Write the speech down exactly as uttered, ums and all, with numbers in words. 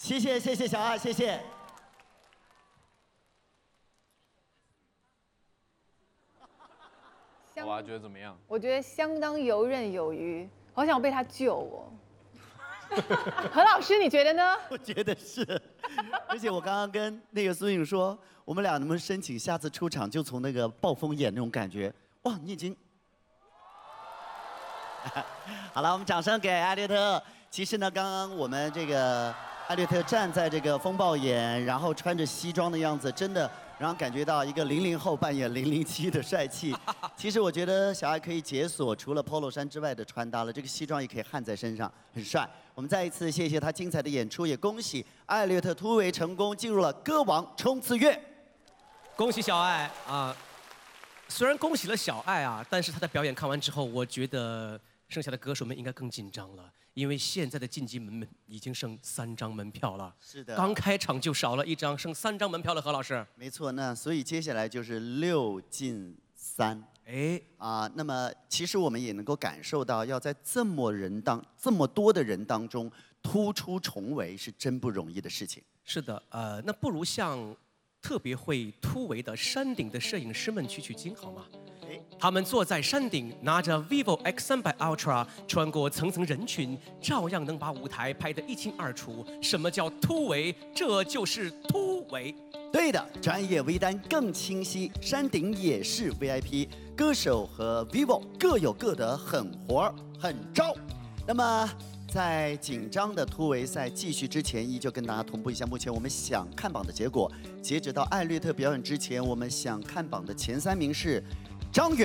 谢谢谢谢小爱，谢谢。 好吧，觉得怎么样？ 我觉得相当游刃有余，好想被他救我。何老师，你觉得呢？ 我觉得是，而且我刚刚跟那个苏颖说，我们俩能不能申请下次出场就从那个暴风眼那种感觉？哇，你已经。好了，我们掌声给艾略特。其实呢，刚刚我们这个艾略特站在这个风暴眼，然后穿着西装的样子，真的让人感觉到一个零零后扮演零零七的帅气。其实我觉得小爱可以解锁除了 polo 衫之外的穿搭了，这个西装也可以焊在身上，很帅。我们再一次谢谢他精彩的演出，也恭喜艾略特突围成功，进入了歌王冲刺乐。 恭喜小爱啊！虽然恭喜了小爱啊，但是她的表演看完之后，我觉得剩下的歌手们应该更紧张了，因为现在的晋级门已经剩三张门票了。 是的， 刚开场就少了一张，剩三张门票了。何老师， 没错，那所以接下来就是六进三。 哎啊，那么其实我们也能够感受到，要在这么人当这么多的人当中突出重围是真不容易的事情。 是的，呃，那不如向特别会突围的山顶的摄影师们取取经好吗？他们坐在山顶，拿着 vivo X 三百 Ultra， 穿过层层人群，照样能把舞台拍得一清二楚。什么叫突围？这就是突围。 对的，专业微单更清晰，山顶也是 V I P， 歌手和 vivo 各有各的狠活儿狠招。那么在紧张的突围赛继续之前，依旧跟大家同步一下目前我们想看榜的结果。截止到艾略特表演之前，我们想看榜的前三名是张远。